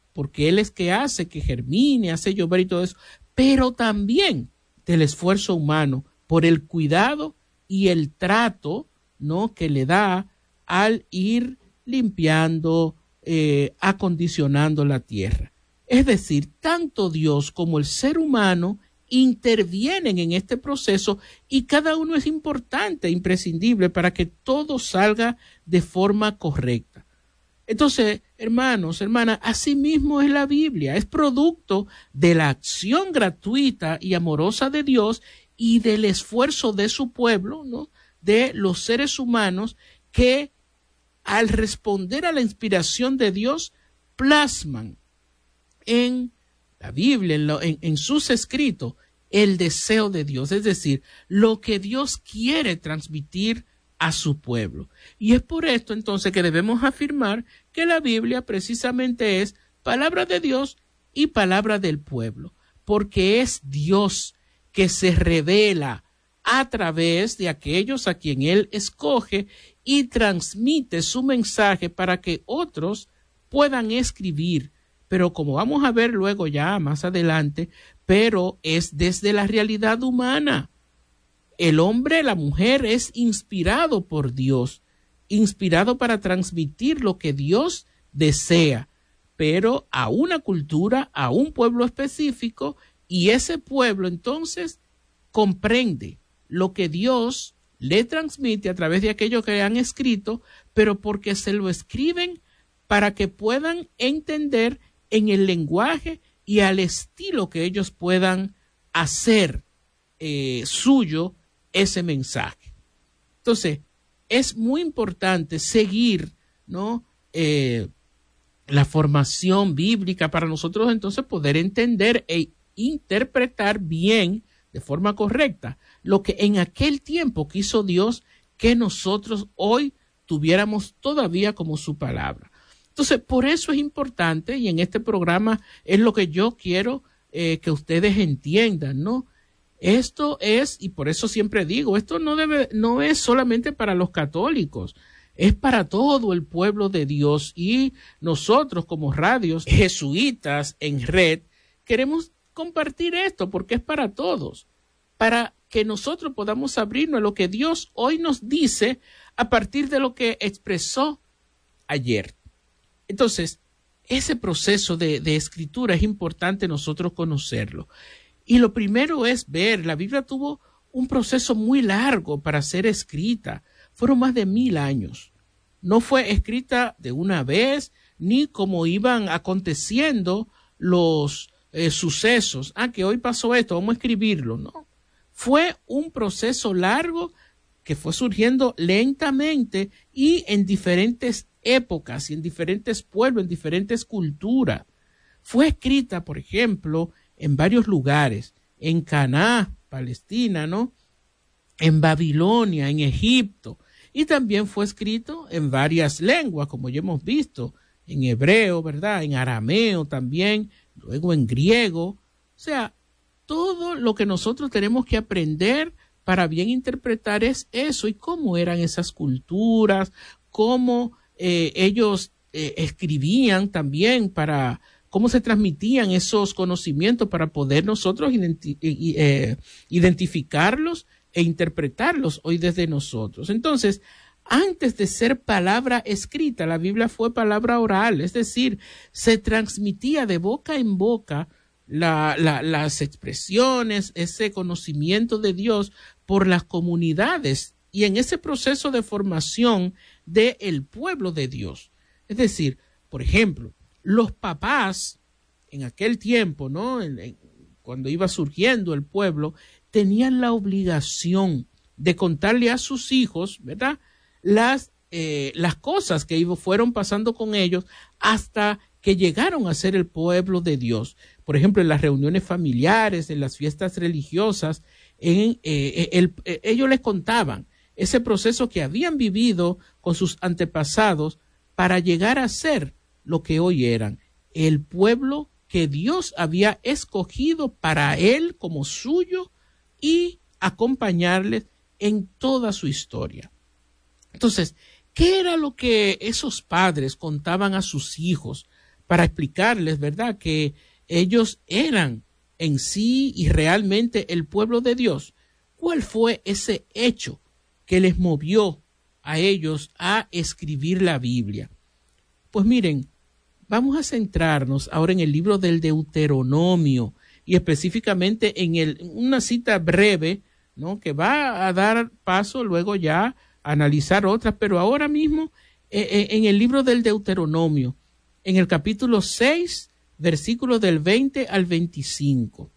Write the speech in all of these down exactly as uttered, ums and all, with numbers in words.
porque Él es que hace que germine, hace llover y todo eso, pero también del esfuerzo humano por el cuidado y el trato, ¿no?, que le da al ir limpiando, eh, acondicionando la tierra. Es decir, tanto Dios como el ser humano intervienen en este proceso y cada uno es importante, imprescindible para que todo salga de forma correcta. Entonces, hermanos, hermanas, así mismo es la Biblia, es producto de la acción gratuita y amorosa de Dios y del esfuerzo de su pueblo, ¿no?, de los seres humanos que al responder a la inspiración de Dios plasman en la Biblia, en, lo, en, en sus escritos, el deseo de Dios, es decir, lo que Dios quiere transmitir a su pueblo. Y es por esto entonces que debemos afirmar que la Biblia precisamente es palabra de Dios y palabra del pueblo, porque es Dios que se revela a través de aquellos a quien Él escoge y transmite su mensaje para que otros puedan escribir. Pero como vamos a ver luego ya más adelante, pero es desde la realidad humana. El hombre, la mujer es inspirado por Dios, inspirado para transmitir lo que Dios desea, pero a una cultura, a un pueblo específico, y ese pueblo entonces comprende lo que Dios le transmite a través de aquello que han escrito, pero porque se lo escriben para que puedan entender en el lenguaje y al estilo que ellos puedan hacer eh, suyo ese mensaje. Entonces, es muy importante seguir, ¿no?, eh, la formación bíblica para nosotros entonces poder entender e interpretar bien, de forma correcta, lo que en aquel tiempo quiso Dios que nosotros hoy tuviéramos todavía como su palabra. Entonces, por eso es importante, y en este programa es lo que yo quiero eh, que ustedes entiendan, ¿no? Esto es, y por eso siempre digo, esto no debe, no es solamente para los católicos, es para todo el pueblo de Dios, y nosotros como radios jesuitas en red queremos compartir esto porque es para todos, para que nosotros podamos abrirnos a lo que Dios hoy nos dice a partir de lo que expresó ayer. Entonces, ese proceso de, de escritura es importante nosotros conocerlo. Y lo primero es ver, la Biblia tuvo un proceso muy largo para ser escrita. Fueron más de mil años. No fue escrita de una vez, ni como iban aconteciendo los eh, sucesos. Ah, que hoy pasó esto, vamos a escribirlo. No. Fue un proceso largo que fue surgiendo lentamente y en diferentes épocas y en diferentes pueblos, en diferentes culturas. Fue escrita, por ejemplo, en varios lugares, en Caná, Palestina, ¿no?, en Babilonia, en Egipto, y también fue escrito en varias lenguas, como ya hemos visto, en hebreo, ¿verdad?, en arameo también, luego en griego. O sea, todo lo que nosotros tenemos que aprender para bien interpretar es eso, y cómo eran esas culturas, cómo eh, ellos eh, escribían también para... cómo se transmitían esos conocimientos para poder nosotros identi- eh, identificarlos e interpretarlos hoy desde nosotros. Entonces, antes de ser palabra escrita, la Biblia fue palabra oral, es decir, se transmitía de boca en boca la, la, las expresiones, ese conocimiento de Dios por las comunidades y en ese proceso de formación del pueblo de Dios. Es decir, por ejemplo, los papás en aquel tiempo, ¿no?, en, en, cuando iba surgiendo el pueblo, tenían la obligación de contarle a sus hijos, ¿verdad?, las, eh, las cosas que fueron pasando con ellos hasta que llegaron a ser el pueblo de Dios. Por ejemplo, en las reuniones familiares, en las fiestas religiosas, en, eh, el, eh, ellos les contaban ese proceso que habían vivido con sus antepasados para llegar a ser lo que hoy eran, el pueblo que Dios había escogido para él como suyo y acompañarles en toda su historia. Entonces, ¿qué era lo que esos padres contaban a sus hijos para explicarles, ¿verdad?, que ellos eran en sí y realmente el pueblo de Dios. ¿Cuál fue ese hecho que les movió a ellos a escribir la Biblia? Pues miren, vamos a centrarnos ahora en el libro del Deuteronomio y específicamente en, el, en una cita breve, ¿no?, que va a dar paso luego ya a analizar otras, pero ahora mismo eh, en el libro del Deuteronomio, en el capítulo seis, versículos del veinte al veinticinco.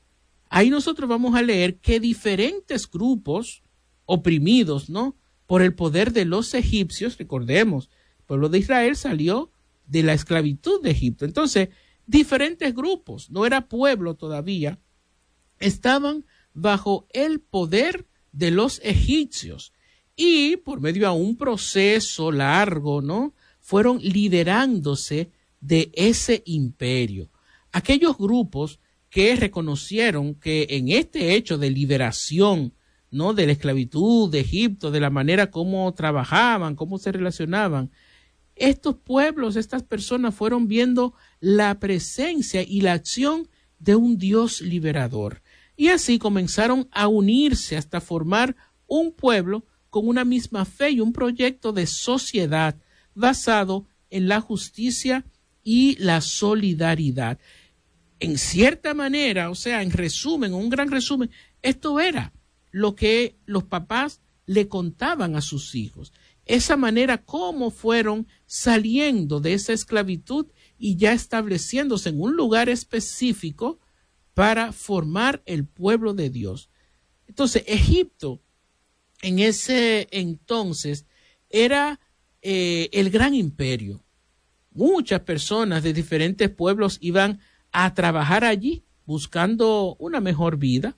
Ahí nosotros vamos a leer que diferentes grupos oprimidos, ¿no?, por el poder de los egipcios, recordemos, el pueblo de Israel salió de la esclavitud de Egipto. Entonces, diferentes grupos, no era pueblo todavía, estaban bajo el poder de los egipcios y por medio de un proceso largo, ¿no?, fueron liderándose de ese imperio. Aquellos grupos que reconocieron que en este hecho de liberación, ¿no?, de la esclavitud de Egipto, de la manera como trabajaban, cómo se relacionaban, estos pueblos, estas personas fueron viendo la presencia y la acción de un Dios liberador. Y así comenzaron a unirse hasta formar un pueblo con una misma fe y un proyecto de sociedad basado en la justicia y la solidaridad. En cierta manera, o sea, en resumen, un gran resumen, esto era lo que los papás le contaban a sus hijos. Esa manera como fueron saliendo de esa esclavitud y ya estableciéndose en un lugar específico para formar el pueblo de Dios. Entonces, Egipto en ese entonces era eh, el gran imperio. Muchas personas de diferentes pueblos iban a trabajar allí buscando una mejor vida.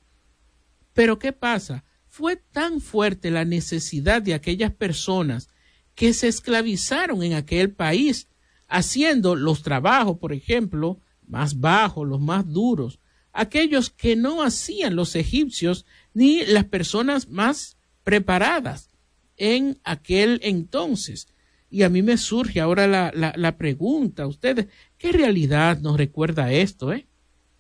Pero ¿qué pasa? Fue tan fuerte la necesidad de aquellas personas que se esclavizaron en aquel país, haciendo los trabajos, por ejemplo, más bajos, los más duros, aquellos que no hacían los egipcios ni las personas más preparadas en aquel entonces. Y a mí me surge ahora la, la, la pregunta a ustedes, ¿qué realidad nos recuerda esto? Eh?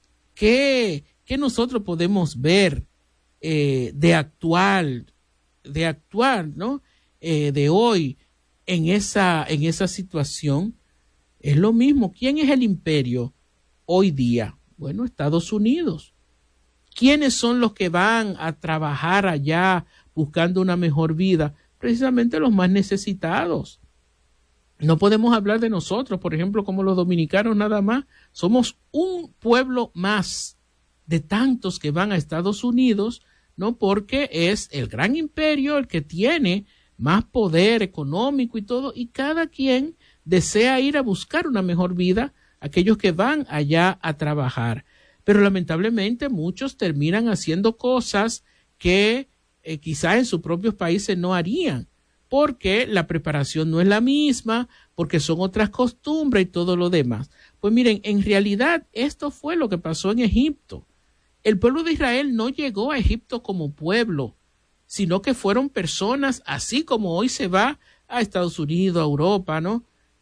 ¿Qué, qué nosotros podemos ver eh, de actual, de actual, ¿no? Eh, de hoy en esa, en esa situación? Es lo mismo. ¿Quién es el imperio hoy día? Bueno, Estados Unidos. ¿Quiénes son los que van a trabajar allá buscando una mejor vida? Precisamente los más necesitados. No podemos hablar de nosotros, por ejemplo, como los dominicanos nada más. Somos un pueblo más de tantos que van a Estados Unidos, ¿no? Porque es el gran imperio el que tiene más poder económico y todo, y cada quien desea ir a buscar una mejor vida, aquellos que van allá a trabajar. Pero lamentablemente muchos terminan haciendo cosas que eh, quizás en sus propios países no harían, porque la preparación no es la misma, porque son otras costumbres y todo lo demás. Pues miren, en realidad esto fue lo que pasó en Egipto. El pueblo de Israel no llegó a Egipto como pueblo, sino que fueron personas, así como hoy se va a Estados Unidos, a Europa, ¿no?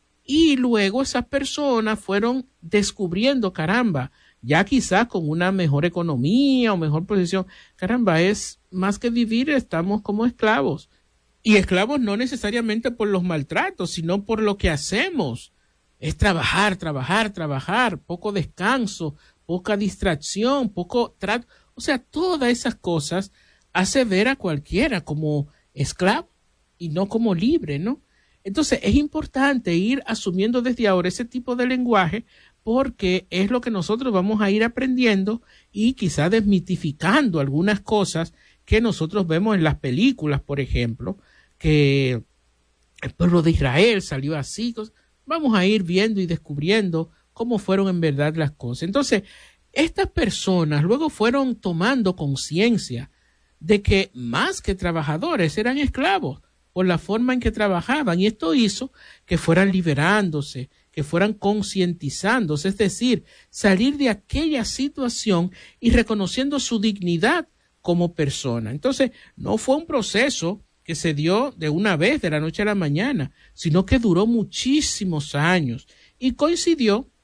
Y luego esas personas fueron descubriendo, caramba, ya quizás con una mejor economía o mejor posición, caramba, es más que vivir, estamos como esclavos. Y esclavos no necesariamente por los maltratos, sino por lo que hacemos. Es trabajar, trabajar, trabajar, poco descanso, poca distracción, poco trato. O sea, todas esas cosas hace ver a cualquiera como esclavo y no como libre, ¿no? Entonces es importante ir asumiendo desde ahora ese tipo de lenguaje porque es lo que nosotros vamos a ir aprendiendo y quizá desmitificando algunas cosas que nosotros vemos en las películas, por ejemplo, que el pueblo de Israel salió así. Vamos a ir viendo y descubriendo cómo fueron en verdad las cosas. Entonces, estas personas luego fueron tomando conciencia de que más que trabajadores eran esclavos por la forma en que trabajaban, y esto hizo que fueran liberándose, que fueran concientizándose, es decir, salir de aquella situación y reconociendo su dignidad como persona. Entonces, no fue un proceso que se dio de una vez, de la noche a la mañana, sino que duró muchísimos años y coincidió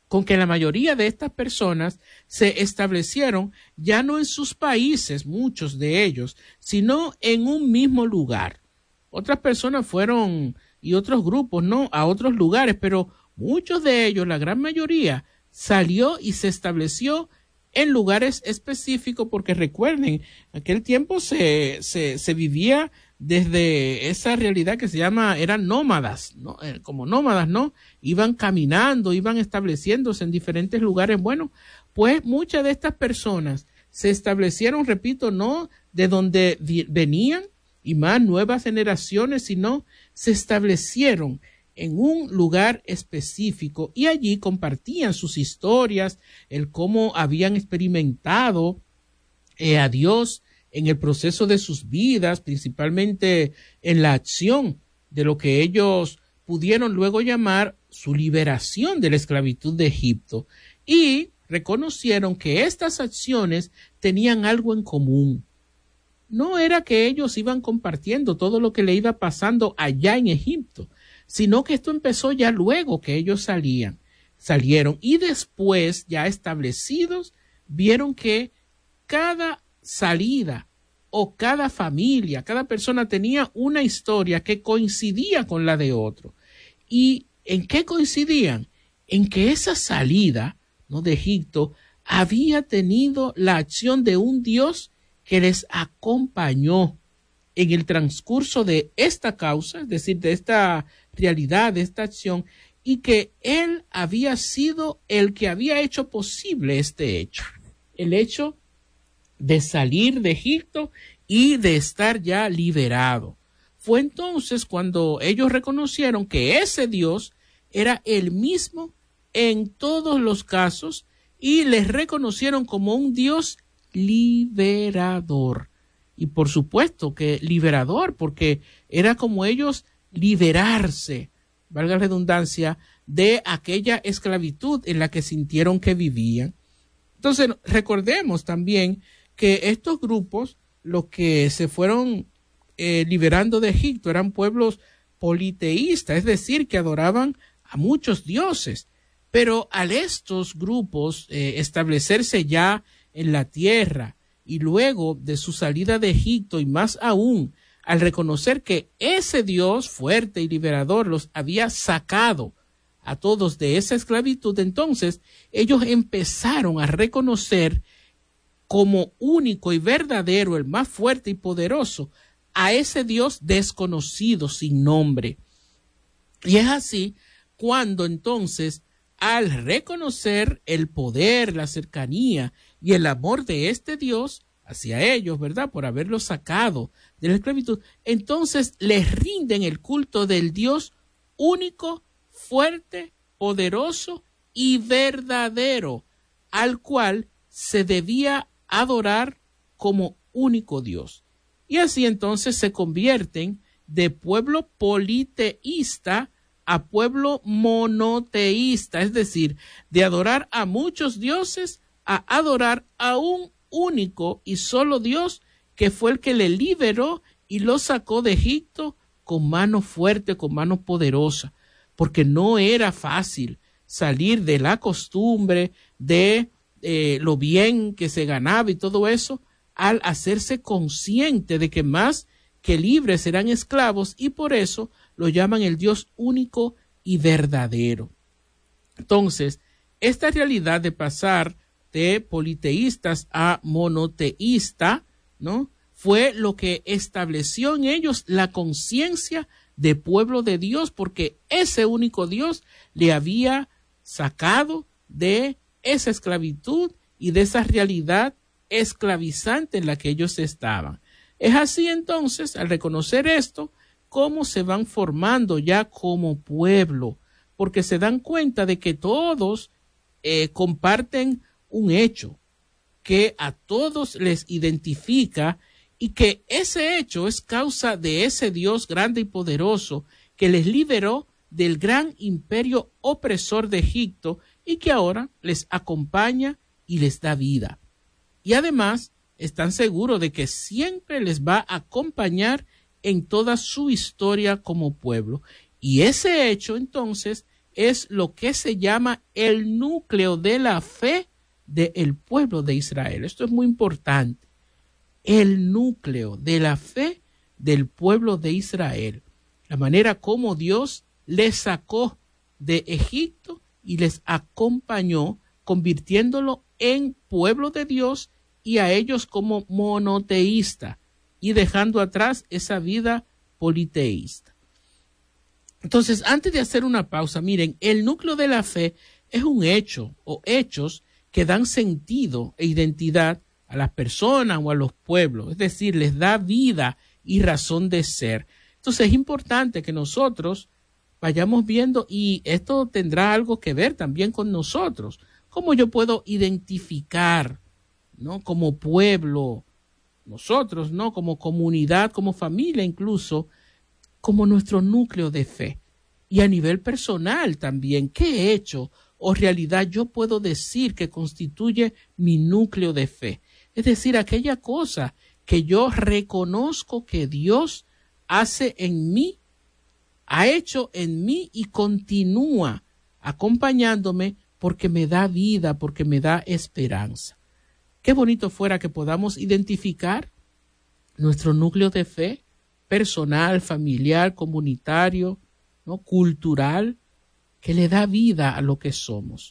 con que la mayoría de estas personas se establecieron ya no en sus países, muchos de ellos, sino en un mismo lugar. Otras personas fueron, y otros grupos, ¿no?, a otros lugares, pero muchos de ellos, la gran mayoría, salió y se estableció en lugares específicos, porque recuerden, en aquel tiempo se, se, se vivía desde esa realidad que se llama, eran nómadas, ¿no? Eh, como nómadas, ¿no? Iban caminando, iban estableciéndose en diferentes lugares. Bueno, pues muchas de estas personas se establecieron, repito, no de donde venían y más nuevas generaciones, sino se establecieron en un lugar específico y allí compartían sus historias, el cómo habían experimentado eh, a Dios en el proceso de sus vidas, principalmente en la acción de lo que ellos pudieron luego llamar su liberación de la esclavitud de Egipto, y reconocieron que estas acciones tenían algo en común. No era que ellos iban compartiendo todo lo que le iba pasando allá en Egipto, sino que esto empezó ya luego que ellos salían, salieron y después, ya establecidos, vieron que cada salida o cada familia, cada persona tenía una historia que coincidía con la de otro. ¿Y en qué coincidían? En que esa salida, ¿no?, de Egipto había tenido la acción de un Dios que les acompañó en el transcurso de esta causa, es decir, de esta realidad, de esta acción, y que Él había sido el que había hecho posible este hecho, el hecho de salir de Egipto y de estar ya liberado. Fue entonces cuando ellos reconocieron que ese Dios era el mismo en todos los casos y les reconocieron como un Dios liberador. Y por supuesto que liberador, porque era como ellos liberarse, valga la redundancia, de aquella esclavitud en la que sintieron que vivían. Entonces, recordemos también que estos grupos, los que se fueron eh, liberando de Egipto, eran pueblos politeístas, es decir, que adoraban a muchos dioses. Pero al estos grupos eh, establecerse ya en la tierra y luego de su salida de Egipto, y más aún al reconocer que ese Dios fuerte y liberador los había sacado a todos de esa esclavitud, entonces ellos empezaron a reconocer como único y verdadero, el más fuerte y poderoso, a ese Dios desconocido, sin nombre. Y es así cuando entonces, al reconocer el poder, la cercanía y el amor de este Dios hacia ellos, ¿verdad?, por haberlos sacado de la esclavitud, entonces les rinden el culto del Dios único, fuerte, poderoso y verdadero, al cual se debía adorar como único Dios. Y así entonces se convierten de pueblo politeísta a pueblo monoteísta, es decir, de adorar a muchos dioses a adorar a un único y solo Dios, que fue el que le liberó y lo sacó de Egipto con mano fuerte, con mano poderosa, porque no era fácil salir de la costumbre, de eh, lo bien que se ganaba y todo eso, al hacerse consciente de que más que libres eran esclavos, y por eso lo llaman el Dios único y verdadero. Entonces, esta realidad de pasar de politeístas a monoteísta, ¿no?, fue lo que estableció en ellos la conciencia de pueblo de Dios, porque ese único Dios le había sacado de esa esclavitud y de esa realidad esclavizante en la que ellos estaban. Es así entonces, al reconocer esto, cómo se van formando ya como pueblo, porque se dan cuenta de que todos eh, comparten un hecho que a todos les identifica, y que ese hecho es causa de ese Dios grande y poderoso que les liberó del gran imperio opresor de Egipto y que ahora les acompaña y les da vida. Y además están seguros de que siempre les va a acompañar en toda su historia como pueblo. Y ese hecho entonces es lo que se llama el núcleo de la fe del pueblo de Israel. Esto es muy importante. El núcleo de la fe del pueblo de Israel. La manera como Dios les sacó de Egipto y les acompañó, convirtiéndolo en pueblo de Dios y a ellos como monoteísta y dejando atrás esa vida politeísta. Entonces, antes de hacer una pausa, miren, el núcleo de la fe es un hecho o hechos que dan sentido e identidad a las personas o a los pueblos, es decir, les da vida y razón de ser. Entonces, es importante que nosotros vayamos viendo, y esto tendrá algo que ver también con nosotros, cómo yo puedo identificar, ¿no? Como pueblo, nosotros, ¿no? Como comunidad, como familia incluso, como nuestro núcleo de fe. Y a nivel personal también, ¿qué hecho o realidad yo puedo decir que constituye mi núcleo de fe? Es decir, aquella cosa que yo reconozco que Dios hace en mí, ha hecho en mí y continúa acompañándome porque me da vida, porque me da esperanza. Qué bonito fuera que podamos identificar nuestro núcleo de fe personal, familiar, comunitario, ¿no? Cultural, que le da vida a lo que somos.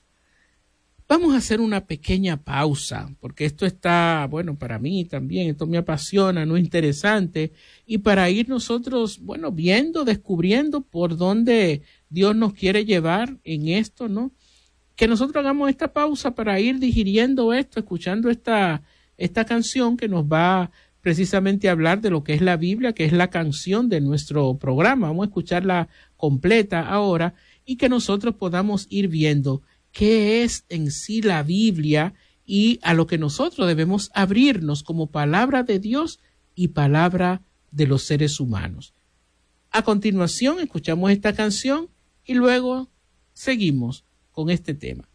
Vamos a hacer una pequeña pausa, porque esto está, bueno, para mí también, esto me apasiona, no es interesante, y para ir nosotros, bueno, viendo, descubriendo por dónde Dios nos quiere llevar en esto, ¿no? Que nosotros hagamos esta pausa para ir digiriendo esto, escuchando esta, esta canción que nos va precisamente a hablar de lo que es la Biblia, que es la canción de nuestro programa. Vamos a escucharla completa ahora y que nosotros podamos ir viendo qué es en sí la Biblia y a lo que nosotros debemos abrirnos como palabra de Dios y palabra de los seres humanos. A continuación, escuchamos esta canción y luego seguimos con este tema.